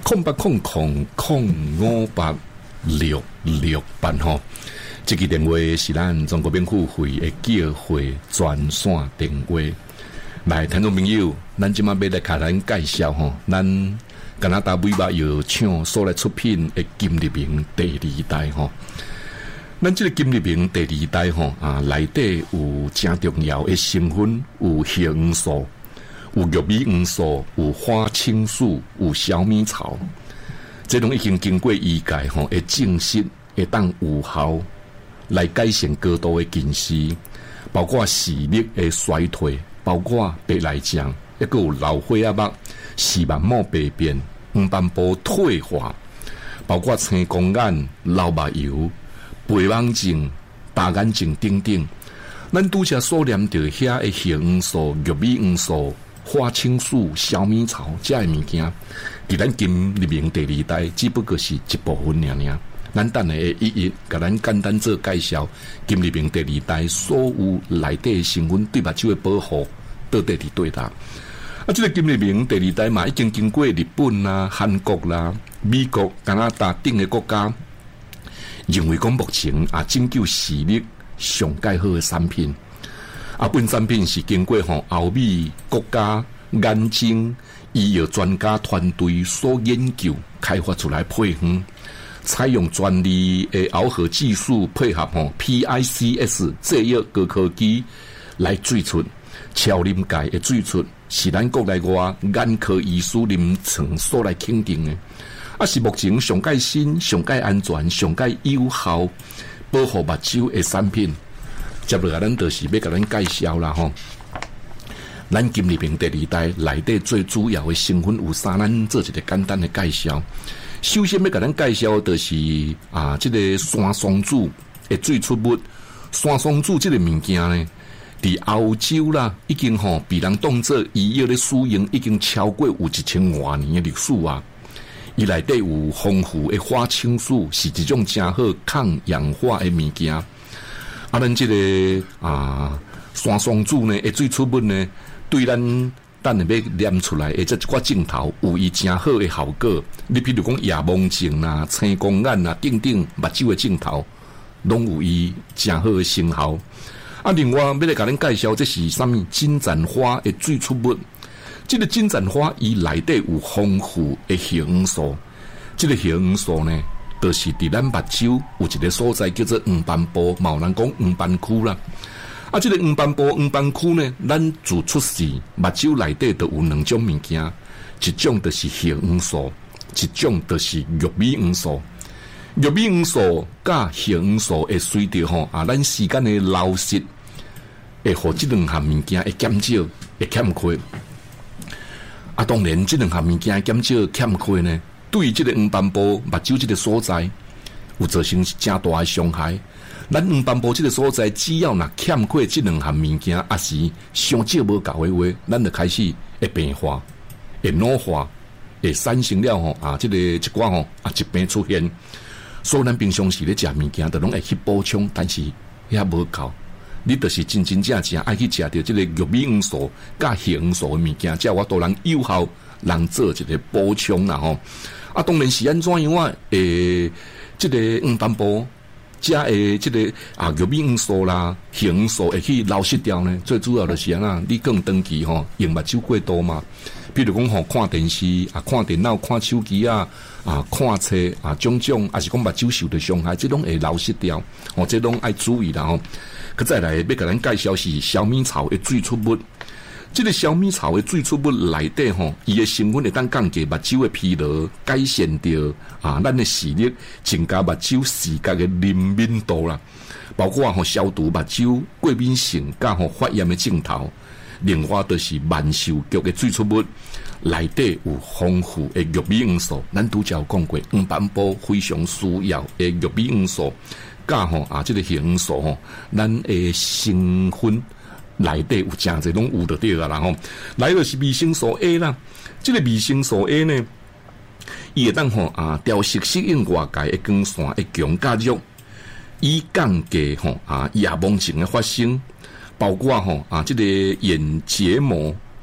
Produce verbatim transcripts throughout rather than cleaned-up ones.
空八空空空五八六六八吼。这个电话是咱中国免付费的叫会专线电话。来，听众朋友，咱即马要来甲咱介绍吼，咱加拿大美肉药厂所来出品的金立明第二代吼。咱这个金立明第二代吼啊，内底有正重要的成分，有叶黄素，有玉米黄素，有花青素，有小米草。这种已经经过医界吼，会证实会当有效来改善高度的近视，包括视力的衰退，包括白内障，还有老花眼目、视网膜病变、黄斑部退化，包括青光眼、老目疣、白网症、大眼睛等等。咱拄则所念到遐的叶黄素、玉米黄素、花青素、小米草这些物件，伫咱金立明第二代只不过是一部分尔尔。咱等下会一一甲咱简单做介绍，金立明第二代所有内底的成分对目睭的保护到底伫对搭。啊，这个金立明第二代嘛，已经经过日本啦、韩国啦、美国、加拿大等的国家，认为讲目前啊，拯救视力上介好的产品。啊，本产品是经过吼欧美国家眼睛医药专家团队所研究开发出来配方。采用专利的螯合技术配合吼 P I C S 制约高科技来做出超临界的做出，是咱国内外眼科医师临床所来肯定的，啊是目前上界新、上界安全、上界有效保护目睭的产品。接落来咱就是要甲咱介绍啦吼。咱金立明第二代内底最主要的成分有啥？咱做一个简单的介绍。首先要甲咱介绍的是啊，这个山松子的最出物。山松子这个物件呢，伫欧洲啦，已经吼被人当作医药的使用，已经超过有一千多年的历史啊。伊内底有丰富的花青素，是一种真好抗氧化的物件。啊，咱这个啊山松子呢，的最出物呢，对咱等下要念出来，或者一寡镜头有伊真好的效果。你比如讲夜盲症啦、青光眼啦等等，目睭的镜头拢有伊真好的成效。啊，另外要来甲咱介绍，这是啥物？金盏花的最出物。这个金盏花伊内底有丰富的叶黄素。这个叶黄素呢，就是伫咱目睭有一个所在叫做黄斑部，嘛有人讲黄斑区啦。啊，这个黄斑部、黄斑区呢，咱自出世目睭内底都有两种物件，一种就是叶黄素，一种就是玉米黄素。玉米黄素甲叶黄素会随着吼啊，咱时间的流逝，会互这两项物件会减少、会欠缺。啊，当然这两项物件减少、欠缺呢，对于这个黄斑部、目睭这个所在，有造成真大的伤害。咱黄斑部这个所在，只要若欠缺这两项物件，也是上少无够的话，咱就开始会病化、会老化、会产生了吼啊，这个一寡吼啊疾病出现。所以咱平常时咧食物件，就拢会去补充，但是也无够。你就是真真正正爱去食到这个玉米黄素、甲叶黄素的物件，才有法度人有效人做一个补充啦吼。啊，当然是安怎样啊？诶，这个黄斑部。加诶，这个啊玉米黄素啦、叶黄素会去流失掉呢。最主要就是啊，你更长期吼用目睭过多嘛。比如讲吼，看电视啊、看电脑、看手机啊、啊看册啊，种种，还是讲目睭受到伤害，这拢会流失掉。哦，这拢爱注意啦吼。佮再来要甲咱介绍是小米草的最出物。这个小米草的最初物内底吼，伊的成分会当降低目睭的疲劳，改善掉啊咱的视力，增加目睭视觉的灵敏度啦。包括吼消除目睭过敏性甲吼发炎的镜头。另外就是万寿菊的最初物内底有丰富的玉米黄素，咱拄则有讲过，黄斑部非常需要的玉米黄素，甲吼啊这个叶黄素吼，咱的成分。内底有真侪拢有得对啊，然后来就是维生素 A 啦。这个维生素 A 呢，伊会当吼啊调息适应外界的光线的强加热，以降低吼啊夜盲症的发生，包括吼啊这个眼结膜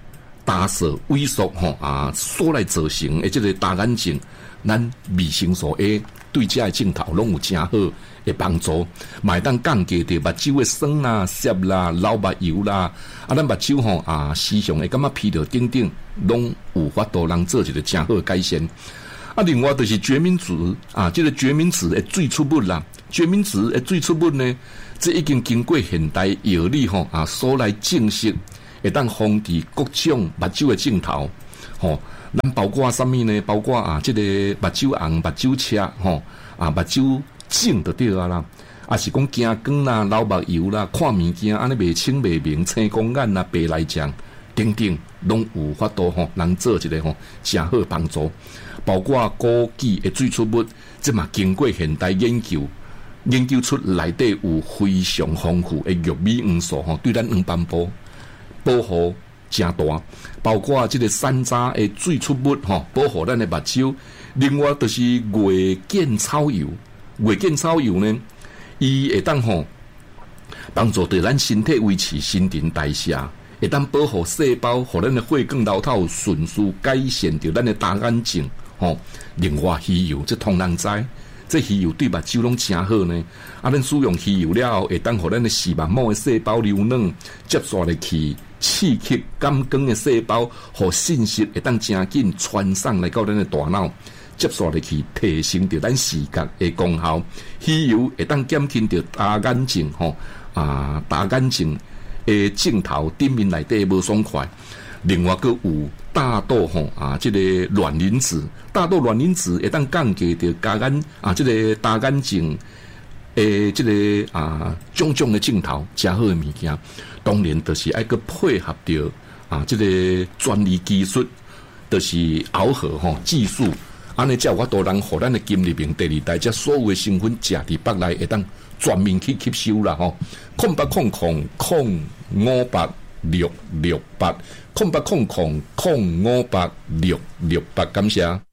大色萎缩吼啊所来造成的这个大眼睛，咱维生素 A 对这个镜头拢有真好的帮助，嘛会当降低着目睭的酸啦、涩啦、老目油啦，啊，咱目睭吼啊时常会感觉疲劳等等，拢有法度能做一个真好的改善。啊，另外就是决明子啊，这个决明子的最初物啦，决明子的最初物呢，这已经经过现代药理吼啊所来证实，会当防治各种目睭的镜头，吼，咱包括什么呢？包括啊，这个目睭红、目睭赤吼啊，目睭肿就对啊啦，啊是讲惊光啦、老目油啦、看物件安尼袂清袂明、青光眼啦、白内障等等，拢有法度吼，能做一个吼真好帮助。包括枸杞的最初物，这嘛经过现代研究，研究出内底有非常丰富的玉米黄素吼，对咱黄斑部保护真大。包括这个山楂的最初物吼，保护咱的目睭。另外就是月见草油，月见草油呢，伊会当吼帮助对咱身体维持新陈代谢。会当保护细胞，互咱的血管流透顺序，改善着咱的大眼睛。吼、哦，另外鱼油这通人知，这鱼油对目睭拢真好呢。啊，咱使用鱼油了后，会当互咱的视网膜的细胞流软，接续入去刺激感光的细胞，互信息会当真紧传送来到咱的大脑，接续入去提升着咱视觉的功效。鱼油会当减轻着大眼睛吼、哦、啊，大眼睛的镜头顶面内底无爽快。另外个有大豆吼啊，这个卵磷脂，大豆卵磷脂会当降低着大眼啊，这个大眼睛诶，这个啊种种的镜头真好的物件。当然，就是爱个配合着啊，这个专利技术，就是螯合吼技术，安尼才有法度让互咱的金入面第二代，这所有的成分食伫腹内会当全面去吸收啦吼。空八空空空五八六六八。空八空空空五八六六八，感谢。